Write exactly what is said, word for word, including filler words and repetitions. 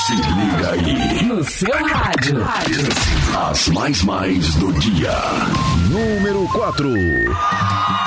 Se liga aí. No seu rádio. As mais mais do dia. Número quatro.